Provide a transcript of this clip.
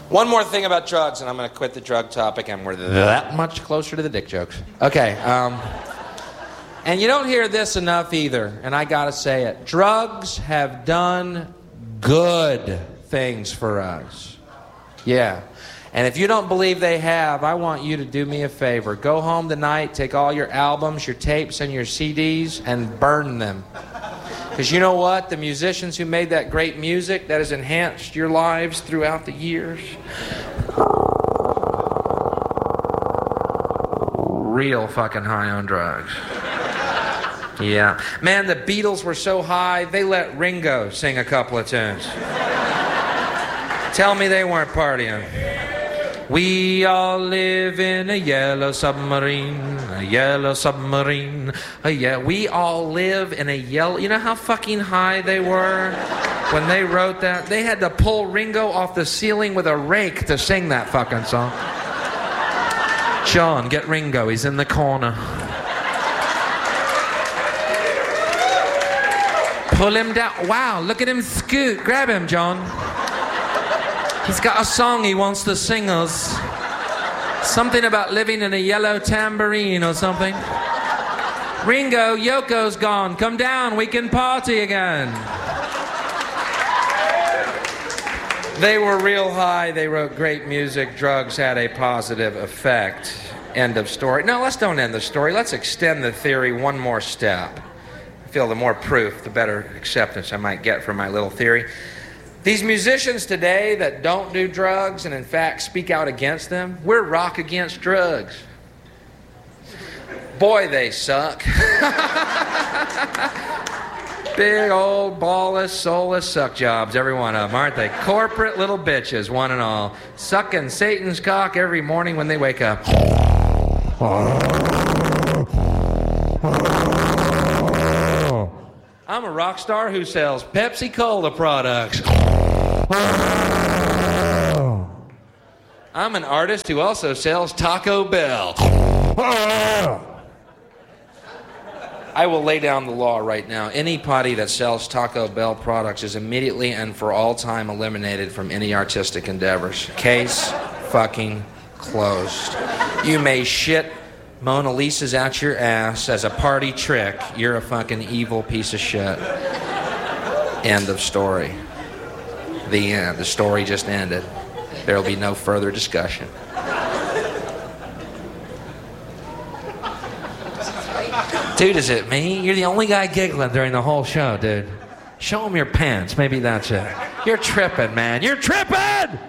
One more thing about drugs, and I'm going to quit the drug topic, and we're that much closer to the dick jokes. Okay, and you don't hear this enough either, and I got to say it. Drugs have done good things for us. Yeah. And if you don't believe they have, I want you to do me a favor. Go home tonight, take all your albums, your tapes, and your CDs, and burn them. Because you know what? The musicians who made that great music that has enhanced your lives throughout the years, real fucking high on drugs. Yeah. Man, the Beatles were so high, they let Ringo sing a couple of tunes. Tell me they weren't partying. We all live in a yellow submarine, a yellow submarine, we all live in a yellow... You know how fucking high they were when they wrote that? They had to pull Ringo off the ceiling with a rake to sing that fucking song. John, get Ringo, he's in the corner. Pull him down. Wow, look at him scoot. Grab him, John. He's got a song he wants to sing us. Something about living in a yellow tambourine or something. Ringo, Yoko's gone. Come down, we can party again. They were real high. They wrote great music. Drugs had a positive effect. End of story. No, let's don't end the story. Let's extend the theory one more step. I feel the more proof, the better acceptance I might get for my little theory. These musicians today that don't do drugs and in fact speak out against them, we're rock against drugs. Boy, they suck. Big old ballless, soulless suck jobs, every one of them, aren't they? Corporate little bitches, one and all. Sucking Satan's cock every morning when they wake up. I'm a rock star who sells Pepsi Cola products. I'm an artist who also sells Taco Bell. I will lay down the law right now. Any potty that sells Taco Bell products is immediately and for all time eliminated from any artistic endeavors. Case fucking closed. You may shit Mona Lisa's out your ass as a party trick. You're a fucking evil piece of shit. End of story. The end. The story just ended. There will be no further discussion. Dude, is it me? You're the only guy giggling during the whole show, dude. Show him your pants. Maybe that's it. You're tripping, man. You're tripping!